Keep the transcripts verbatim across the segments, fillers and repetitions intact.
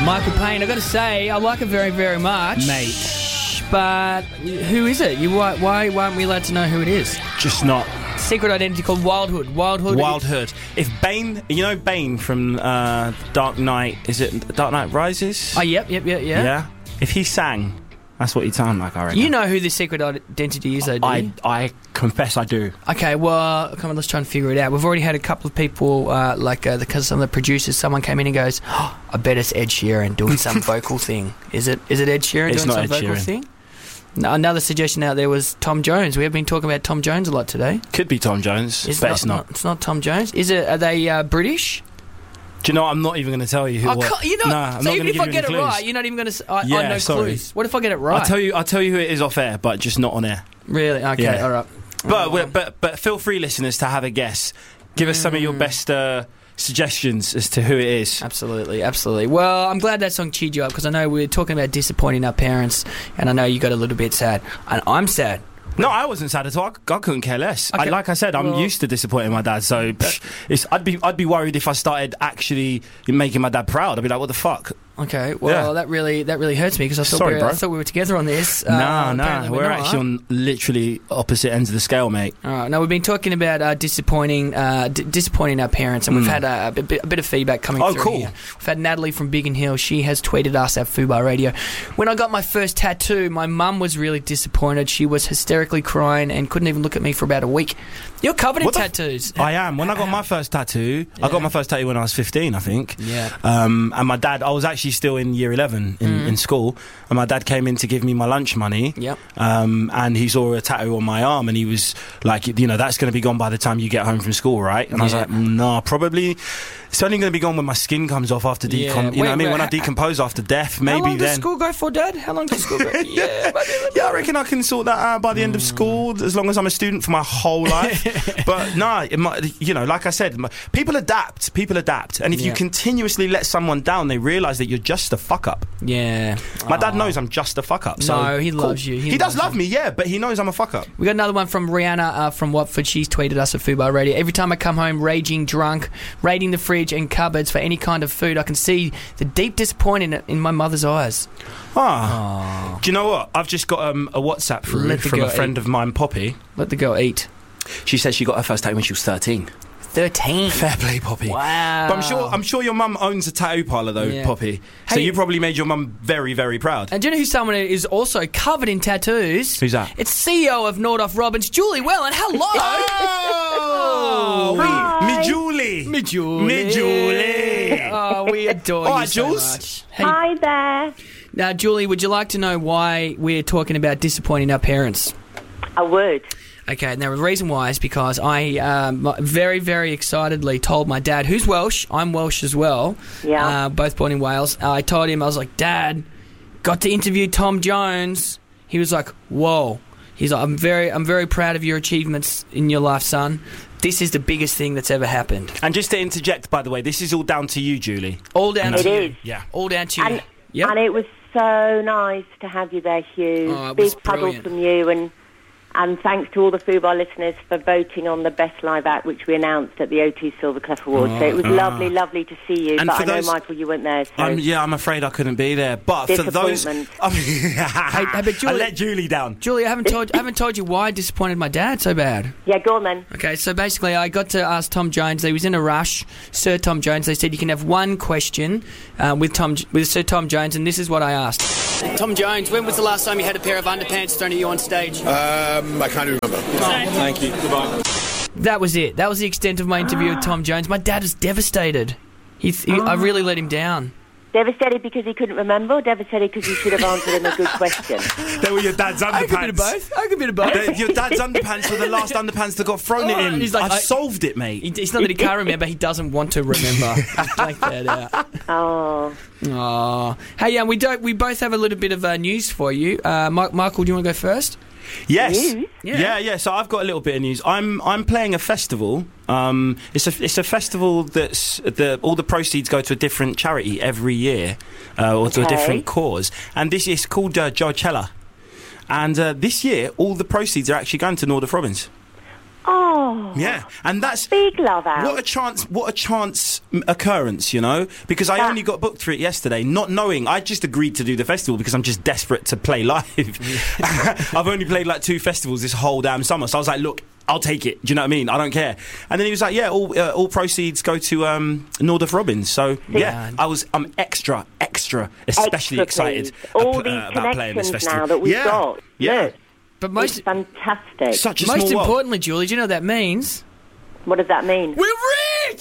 Michael Payne, I've got to say, I like it very, very much. Mate. But who is it? You why, why, why aren't we allowed to know who it is? Just not. Secret identity called Wildhood. Wildhood. Wildhood. If Bane, you know Bane from uh, Dark Knight, is it Dark Knight Rises? Oh, yep, yep, yep, yeah. Yeah? If he sang, that's what he'd sound like, I reckon. You know who the secret identity is, though, do you? I, I confess I do. Okay, well, come on, let's try and figure it out. We've already had a couple of people, uh, like uh, the, some of the producers, someone came in and goes, oh, I bet it's Ed Sheeran doing some vocal thing. Is it Is it Ed Sheeran it's doing some Ed vocal Sheeran. thing? No, another suggestion out there was Tom Jones. We have been talking about Tom Jones a lot today. Could be Tom Jones, It's but not, it's not. not. It's not Tom Jones. Is it? Are they uh, British? Do you know what? I'm not even going to tell you who I what. can't, you're not, Nah, I'm so not even gonna if give I you get it any clues. right, you're not even going to... I, Yeah, I know sorry. clues. What if I get it right? I'll tell you. I'll tell you who it is off air, but just not on air. Really? Okay, Yeah. all right. But Oh. we're- but but feel free, listeners, to have a guess. Give us some of your best uh, suggestions as to who it is. Absolutely, absolutely. Well, I'm glad that song cheered you up because I know we were talking about disappointing our parents, and I know you got a little bit sad, and I'm sad. No, I wasn't sad at all. I, I couldn't care less. I, Okay. like I said, I'm Well- used to disappointing my dad. So pff, it's, I'd be I'd be worried if I started actually making my dad proud. I'd be like, what the fuck? Okay, well, Yeah. that really that really hurts me because I thought Sorry, we were, bro. I thought we were together on this. Uh, nah, nah, apparently we're not. actually on literally opposite ends of the scale, mate. All right, now we've been talking about uh, disappointing, uh, d- disappointing our parents, and we've had a, a, bit, a bit of feedback coming Oh, through cool. here. We've had Natalie from Biggin Hill. She has tweeted us at Fubar Radio. When I got my first tattoo, my mum was really disappointed. She was hysterically crying and couldn't even look at me for about a week. You're covered in What the f- tattoos. I am. When I got my first tattoo, I Yeah. got my first tattoo when I was fifteen, I think. Yeah. Um, and my dad, I was actually still in year eleven in, Mm. in school, and my dad came in to give me my lunch money. Yep. Um, and he saw a tattoo on my arm, and he was like, you know, that's going to be gone by the time you get home from school, right? And I was Yeah. like, no, probably. It's only going to be gone when my skin comes off after Yeah. decom. You know Wait, what I mean? wait, When I ha- decompose after death, How maybe long does then. school go for, Dad? How long does school go? yeah, maybe, Yeah, I reckon I can sort that out by the end of Mm. school, as long as I'm a student for my whole life. But nah, it might, you know, like I said, my- people adapt. People adapt, and if you Yeah. continuously let someone down, they realise that you're just a fuck up. Yeah. My dad Aw. knows I'm just a fuck up. So No, he cool. loves you. He He, does loves love you. me, yeah, but he knows I'm a fuck up. We got another one from Rihanna uh, from Watford. She's tweeted us at Fubar Radio. Every time I come home raging drunk, raiding the fridge and cupboards for any kind of food, I can see the deep disappointment in my mother's eyes. Ah, do you know what? I've just got um, a WhatsApp through Let the from a girl friend eat. of mine, Poppy. Let the girl eat. She said she got her first tattoo when she was thirteen. thirteen. Fair play, Poppy. Wow. But I'm sure I'm sure your mum owns a tattoo parlour though, Yeah. Poppy. So Hey- you probably made your mum very, very proud. And do you know who someone is also covered in tattoos? Who's that? It's C E O of Nordoff Robbins, Julie Wellen. Hello! Oh, we- me Julie, Me Julie. me Julie. Oh, we adore All you right, so Jules. much. Hey, Hi there. now, Julie, would you like to know why we're talking about disappointing our parents? I would. Okay, now the reason why is because I um, very, very excitedly told my dad, who's Welsh, I'm Welsh as well, Yeah. uh, both born in Wales. Uh, I told him, I was like, Dad, got to interview Tom Jones. He was like, whoa. He's like, I'm very, I'm very proud of your achievements in your life, son. This is the biggest thing that's ever happened. And just to interject, by the way, this is all down to you, Julie. All down It to is. you. Yeah. All down to you. And, Yep. and it was so nice to have you there, Hugh. Oh, it was Big cuddle brilliant. from you, and and thanks to all the Fubar listeners for voting on the best live act, which we announced at the O T Silver Clef Awards. so it was Ah. lovely, lovely to see you. And but for I know, those- Michael, you weren't there. So Um, yeah, I'm afraid I couldn't be there. But for those, Disappointment. I, mean, hey, but I Julie- let Julie down. Julie, I haven't told, I haven't told you why I disappointed my dad so bad. yeah, go on then. Okay, so basically I got to ask Tom Jones. He was in a rush, Sir Tom Jones. They said you can have one question uh, with Tom with Sir Tom Jones, and this is what I asked. Tom Jones, when was the last time you had a pair of underpants thrown at you on stage? Um, I can't remember. Thank you. Goodbye. That was it. That was the extent of my interview with Tom Jones. My dad is devastated. He, he, I really let him down. Devastated because he couldn't remember, or devastated because you should have answered him a good question? They were your dad's underpants. I could be both. I could be both. They- your dad's underpants were the last underpants that got thrown at Oh, him. he's like, I've I- solved it, mate. He, it's not that he can't remember. He doesn't want to remember. Take that out. Oh, Aw. Hey, yeah, we don't. We both have a little bit of uh, news for you. Uh, Mi- Michael, do you want to go first? Yes. News? Yeah. yeah, yeah. So I've got a little bit of news. I'm I'm playing a festival. Um, it's a it's a festival that's the all the proceeds go to a different charity every year, uh, or to a Okay. different cause. And this is called uh, Joachella. And uh, this year, all the proceeds are actually going to Nordoff Robbins. Oh, Yeah, and that's big love out. what a chance! What a chance m- occurrence, you know? Because I Yeah. only got booked for it yesterday, not knowing. I just agreed to do the festival because I'm just desperate to play live. I've only played like two festivals this whole damn summer, so I was like, look, I'll take it. Do you know what I mean? I don't care. And then he was like, yeah, all uh, all proceeds go to um, Nordoff Robbins. So yeah, Yeah. I was I'm extra extra especially Extra excited pleased. All uh, these about playing this connections festival. now that we've yeah. got. Yeah. Look, But it's most fantastic. Such a most small world. importantly, Julie, do you know what that means? What does that mean? We're rich!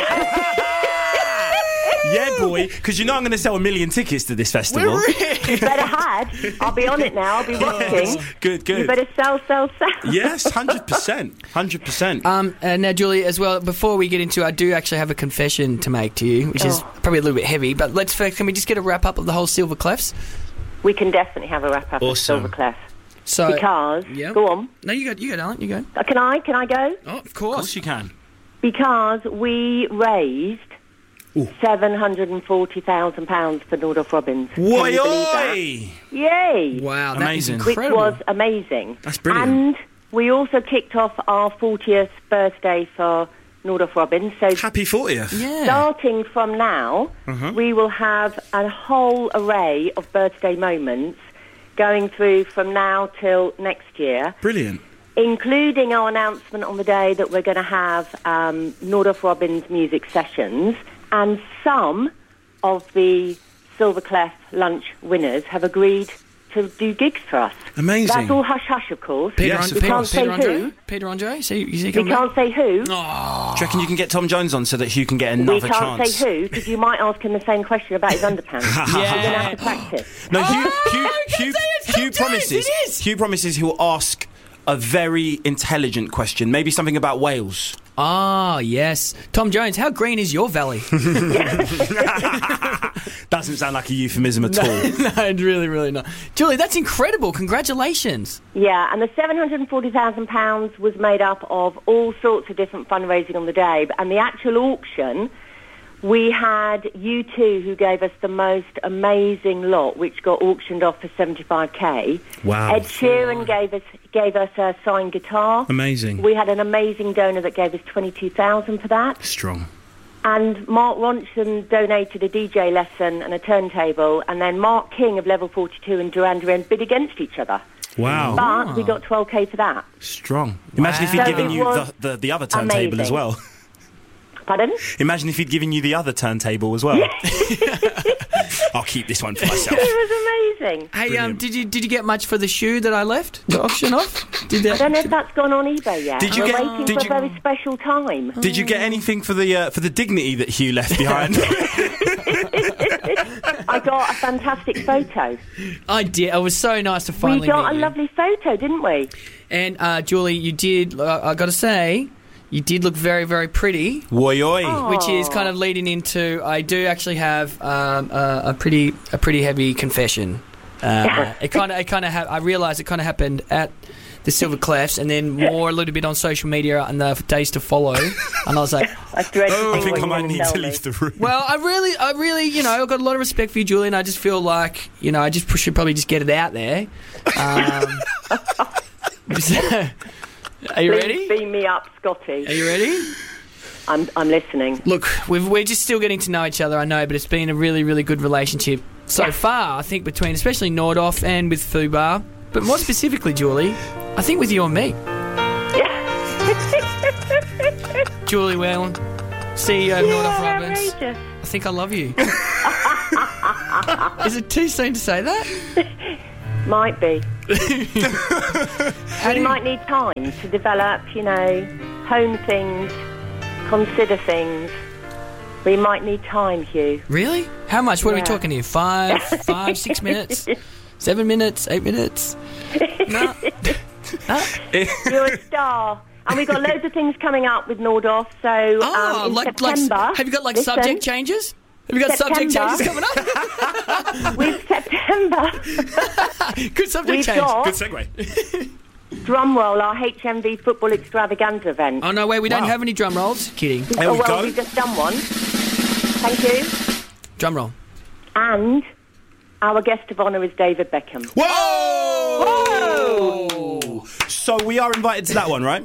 Yeah, boy, because you know I'm going to sell a million tickets to this festival. We're rich! You better had. I'll be on it now. I'll be watching. Good, good. You better sell, sell, sell. Yes, hundred percent, hundred percent. Um, and now, Julie, as well, before we get into it, I do actually have a confession to make to you, which is Oh. probably a little bit heavy, but let's first, can we just get a wrap up of the whole Silver Clefs? We can definitely have a wrap up of Awesome. Silver Clef. So, Because, yeah. go on. No, you go, you go, darling, you go. Uh, Can I? Can I go? Oh, of Of course. course you can. Because we raised Ooh. seven hundred and forty thousand pounds for Nordoff Robbins. Can Oi, you believe that? oi! Yay! Wow, that is Amazing. Which incredible. was amazing. That's brilliant. And we also kicked off our fortieth birthday for Nordoff Robbins. So Happy fortieth. yeah. starting from now, Uh-huh. we will have a whole array of birthday moments going through from now till next year, Brilliant. including our announcement on the day that we're going to have um, Nordoff Robbins music sessions, and some of the Silver Clef lunch winners have agreed to do gigs for us. Amazing. That's all hush-hush, of course. Peter, Yes, An- of Peter, course. Peter Can't say Andre? who. Peter Andre? See, you see We coming back? can't say who. Do you reckon you can get Tom Jones on so that Hugh can get We another can't chance? say who, because you might ask him the same question about his underpants. You're going to Yeah. have to practice. No, Hugh, Oh, Hugh, you can Hugh, say it's Tom Hugh Jones, promises. it is. Hugh promises he will ask a very intelligent question, maybe something about Wales. Ah, yes. Tom Jones, how green is your valley? Doesn't sound like a euphemism at all. No, really, really not. Julie, that's incredible. Congratulations. Yeah, and the seven hundred and forty thousand pounds was made up of all sorts of different fundraising on the day. And the actual auction, we had U two who gave us the most amazing lot, which got auctioned off for seventy-five k. Wow. Ed Sheeran gave us gave us a signed guitar. Amazing. We had an amazing donor that gave us twenty-two thousand for that. Strong. And Mark Ronson donated a D J lesson and a turntable. And then Mark King of Level forty-two and Duran Duran bid against each other. Wow. But we got twelve k for that. Strong. Imagine if he'd Wow. given So it you was the, the, the other turntable as amazing. well. Pardon? Imagine if he'd given you the other turntable as well. I'll keep this one for myself. It was amazing. Hey, um, Brilliant. did you did you get much for the shoe that I left? The auction off? Did I don't know if that? that's gone on eBay yet. Did you We're get- waiting did for you- a very special time. Did you get anything for the uh, for the dignity that Hugh left behind? I got a fantastic photo. I did. It was so nice to finally we got meet a you. lovely photo, didn't we? And uh, Julie, you did. Uh, I got to say, you did look very, very pretty. Oi, oi. Oh. Which is kind of leading into. I do actually have um, a, a pretty, a pretty heavy confession. Uh, it kind of, it kind of. Ha- I realised it kind of happened at the Silver Clefs, and then more a little bit on social media and the days to follow. And I was like, I dread to Oh, I think think what I you're might gonna need tell to me. leave the room. well, I really, I really, you know, I've got a lot of respect for you, Julie, and I just feel like, you know, I just should probably just get it out there. Um, so- are you Please ready? beam me up, Scotty. Are you ready? I'm, I'm listening. Look, we've, we're just still getting to know each other, I know, but it's been a really, really good relationship so far, I think, between especially Nordoff and with Fubar. But more specifically, Julie, I think with you and me. Julie Whalen, C E O of Nordoff Yeah, Robbins. outrageous. I think I love you. Is it too soon to say that? Might be. How do We you- might need time to develop, you know, hone things, consider things. We might need time, Hugh. Really? How much? What are we Yeah. talking here? Five, five, six minutes? Seven minutes? Eight minutes? No. No. You're a star. And we've got loads of things coming up with Nordoff. So Oh, um, in like, like, September... have you got like listen, subject changes? Have you got subject September. changes coming up? With September, Good subject we've change. got, Good segue. drumroll, our H M V Football Extravaganza event. Oh, no, wait, we don't Wow. have any drum rolls. Kidding. There oh, we well, go. we've just done one. Thank you. Drum roll. And our guest of honour is David Beckham. Whoa! So we are invited to that one, right? So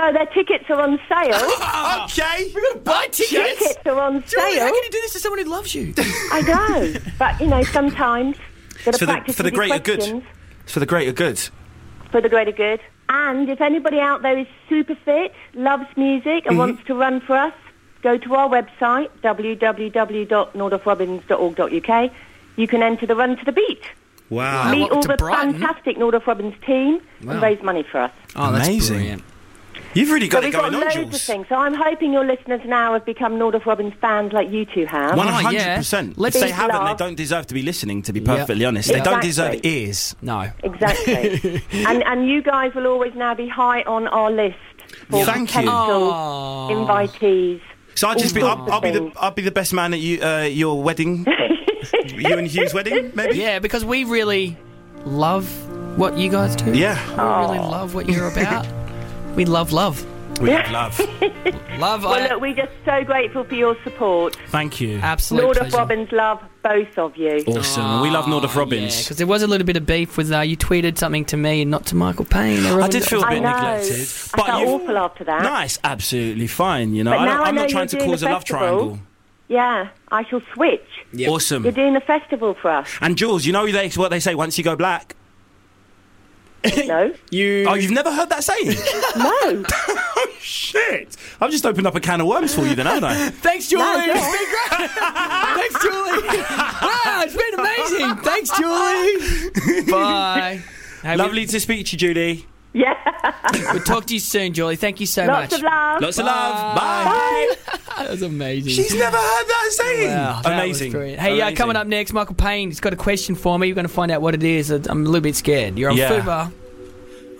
So their tickets are on sale. Okay. We're gonna buy tickets. Tickets are on Julie, sale. how can you do this to someone who loves you? I know, but you know, sometimes got It's to for the, practice for the with your greater good. questions It's for the greater good. for the greater good. And if anybody out there is super fit, loves music, and Mm-hmm. wants to run for us, go to our website w w w dot nordoff robbins dot org dot u k. You can enter the Run to the Beat. Wow. Meet welcome all to the Brighton. fantastic Nordoff Robbins team Wow. and raise money for us. Oh, that's Amazing. brilliant. You've really So got it we've got going on, loads Jules. of things. So I'm hoping your listeners now have become Nordoff Robbins fans like you two have. One Oh, hundred yeah. percent. Let's- If they Big haven't, love. they don't deserve to be listening. To be Yeah. perfectly honest, they don't Exactly. deserve ears. No. Exactly. and and you guys will always now be high on our list for Thank you. potential Oh. invitees. So I'll just be, All I'll, sorts I'll of be the, things. I'll be the best man at you, uh, your wedding. You and Hugh's wedding, maybe. Yeah, because we really love what you guys do. Yeah. We really love what you're about. We love love. We have love. Love. Well, I, look, we're just so grateful for your support. Thank you. absolute Nordoff pleasure. Robbins love both of you. Awesome. We love Nordoff Robbins. because there was a little bit of beef with uh, you tweeted something to me and not to Michael Payne. I did feel a I bit know. neglected. I But felt you- awful after that. Nice, absolutely fine. You know, But I now don't, I I'm know not trying you're to doing cause a the love festival. triangle. Yeah, I shall switch. Yep. Awesome. You're doing a festival for us. And Jules, you know they, what they say once you go black? No? You. Oh, you've never heard that saying? No. Oh, shit. I've just opened up a can of worms for you then, haven't I? Thanks, Julie. No, It's no. been great. Thanks, Julie. Wow, it's been amazing. Thanks, Julie. Bye. Hey, Lovely to speak to you, Julie. Yeah. We'll talk to you soon, Julie. Thank you so Lots much. of love. Lots of love. Bye. That was amazing. She's never heard that saying. Wow, that was Amazing. brilliant. Hey, uh, Amazing. coming up next, Michael Payne. He's got a question for me. You're going to find out what it is. I'm a little bit scared. You're on Yeah. Fubar.